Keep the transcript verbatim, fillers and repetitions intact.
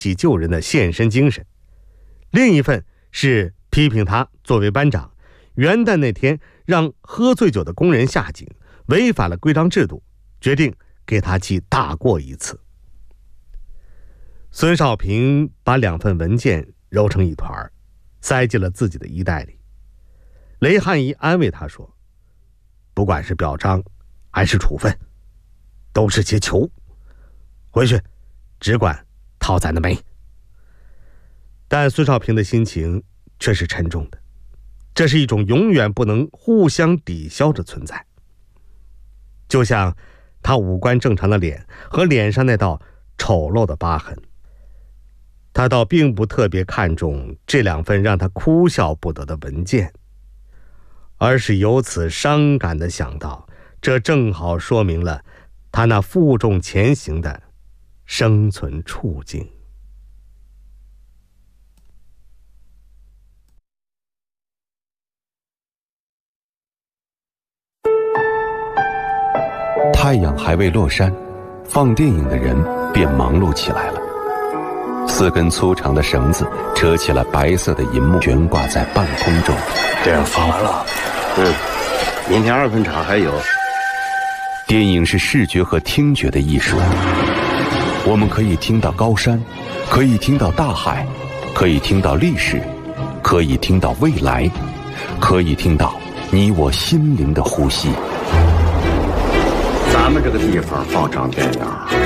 济救人的献身精神；另一份是批评他作为班长，元旦那天让喝醉酒的工人下井，违反了规章制度，决定给他记大过一次。孙少平把两份文件揉成一团，塞进了自己的衣袋里。雷汉仪安慰他说，不管是表彰还是处分，都是些球，回去只管掏咱的煤。但孙少平的心情却是沉重的，这是一种永远不能互相抵消的存在。就像他五官正常的脸和脸上那道丑陋的疤痕，他倒并不特别看重这两份让他哭笑不得的文件，而是由此伤感地想到，这正好说明了他那负重前行的生存处境。 太阳还未落山，放电影的人便忙碌起来了。四根粗长的绳子扯起了白色的银幕，悬挂在半空中。 电影放完了，嗯，明天二分场还有。 电影是视觉和听觉的艺术，我们可以听到高山，可以听到大海，可以听到历史，可以听到未来，可以听到你我心灵的呼吸。 咱们这个地方放场电影，